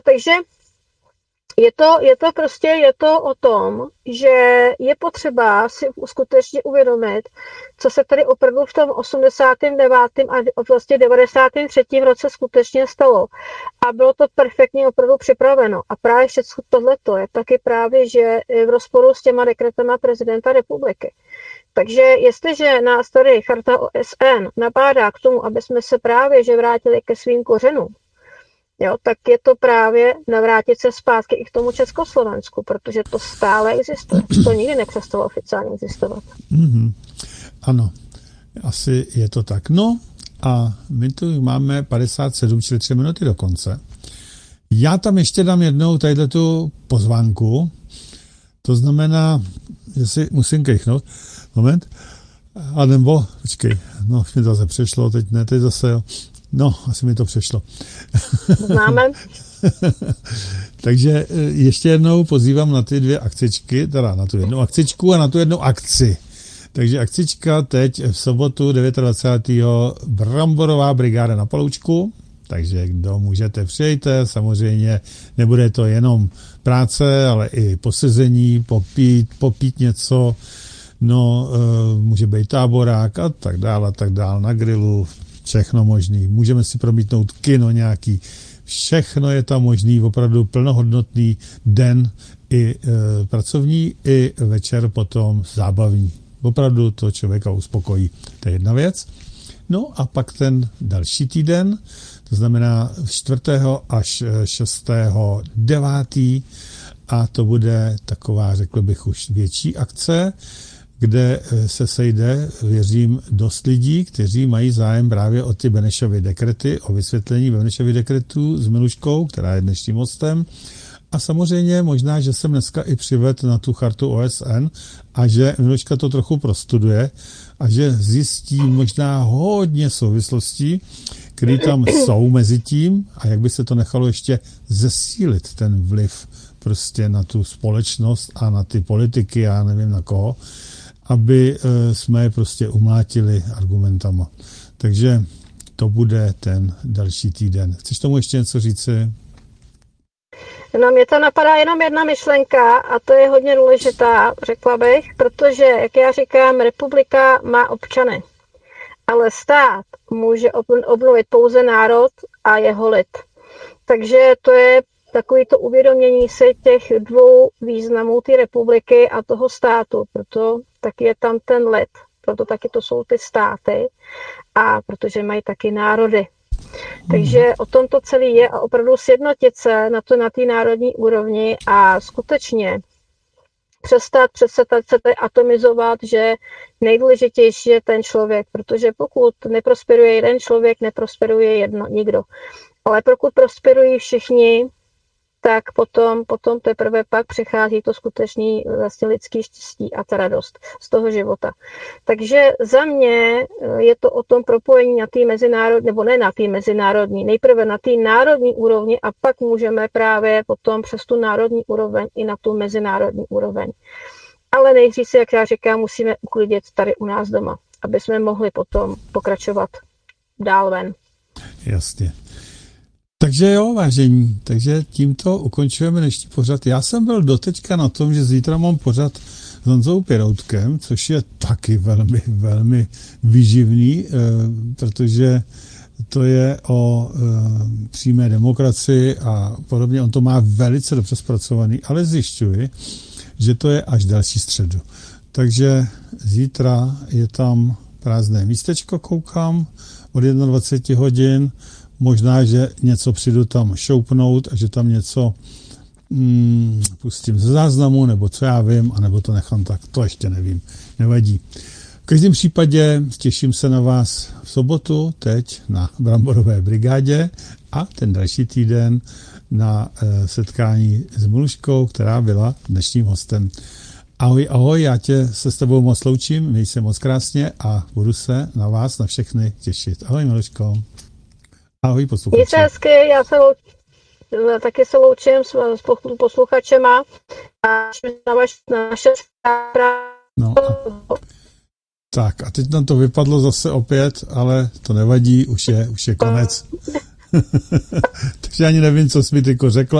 Takže je to o tom, že je potřeba si skutečně uvědomit, co se tady opravdu v tom 89. a vlastně 93. roce skutečně stalo. A bylo to perfektně opravdu připraveno. A právě všechno tohleto je taky právě, že v rozporu s těma dekretama prezidenta republiky. Takže jestliže nás tady Charta OSN nabádá k tomu, aby jsme se právě že vrátili ke svým kořenům, jo, tak je to právě navrátit se zpátky i k tomu Československu, protože to stále existuje. To nikdy nepřestalo oficiálně existovat. Mm-hmm. Ano, asi je to tak. No a my tu máme 57, čili 3 minuty do konce. Já tam ještě dám jednou tu pozvánku. To znamená, že si musím kejchnout. Moment. A nebo, počkej, no, mi to zase přešlo, teď ne, teď zase, jo. No, asi mi to přešlo. Známe. Takže ještě jednou pozývám na ty 2 akcičky, teda na tu jednu akcičku a na tu jednu akci. Takže akcička teď v sobotu 29. Bramborová brigáda na Paloučku. Takže kdo můžete, přijďte. Samozřejmě nebude to jenom práce, ale i posezení, popít něco. No, může být táborák a tak dále, na grilu, všechno možný. Můžeme si promítnout kino nějaký. Všechno je tam možný, opravdu plnohodnotný den i pracovní, i večer potom zábavní. Opravdu to člověka uspokojí. To je jedna věc. No a pak ten další týden, to znamená 4. až 6. 9. a to bude taková, řekl bych, už větší akce, kde se sejde, věřím, dost lidí, kteří mají zájem právě o ty Benešovy dekrety, o vysvětlení Benešovy dekretů s Miluškou, která je dnešním hostem. A samozřejmě možná, že jsem dneska i přivedl na tu chartu OSN a že Miluška to trochu prostuduje a že zjistí možná hodně souvislostí, které tam jsou mezi tím a jak by se to nechalo ještě zesílit ten vliv prostě na tu společnost a na ty politiky, já nevím na koho, aby jsme je prostě umlátili argumentama. Takže to bude ten další týden. Chceš tomu ještě něco říci? No, mě to napadá jenom jedna myšlenka a to je hodně důležitá, řekla bych, protože, jak já říkám, republika má občany, ale stát může obnovit pouze národ a jeho lid. Takže to je takový to uvědomění si těch 2 významů té republiky a toho státu, proto taky je tam ten lid, proto taky to jsou ty státy a protože mají taky národy. Takže o tom to celé je a opravdu sjednotit se na té národní úrovni a skutečně přestat se atomizovat, že nejdůležitější je ten člověk, protože pokud neprosperuje jeden člověk, neprosperuje nikdo. Ale pokud prosperují všichni, tak potom teprve pak přichází to skutečný vlastně lidský štěstí a ta radost z toho života. Takže za mě je to o tom propojení na té mezinárodní, nebo ne na té mezinárodní, nejprve na té národní úrovni a pak můžeme právě potom přes tu národní úroveň i na tu mezinárodní úroveň. Ale nejdřív si, jak já říkám, musíme uklidit tady u nás doma, aby jsme mohli potom pokračovat dál ven. Jasně. Takže jo, vážení, takže tímto ukončujeme dnešní pořad. Já jsem byl doteďka na tom, že zítra mám pořad s Honzou Piroutkem, což je taky velmi, velmi výživný, protože to je o přímé demokracii a podobně. On to má velice dobře zpracovaný, ale zjišťuji, že to je až další středu. Takže zítra je tam prázdné místečko, koukám, od 21 hodin. Možná, že něco přijdu tam šoupnout a že tam něco pustím ze záznamu, nebo co já vím, anebo to nechám tak, to ještě nevím, nevadí. V každém případě těším se na vás v sobotu, teď na Bramborové brigádě a ten další týden na setkání s Miluškou, která byla dnešním hostem. Ahoj, ahoj, já se s tebou moc loučím, měj se moc krásně a budu se na vás, na všechny těšit. Ahoj, Miluško. Ahoj, posluchači. Mějte hezky, já taky se loučím s posluchačema a na naše no. Tak a teď nám to vypadlo zase opět, ale to nevadí, už je konec. Takže ani nevím, co jsi mi tyko řekla.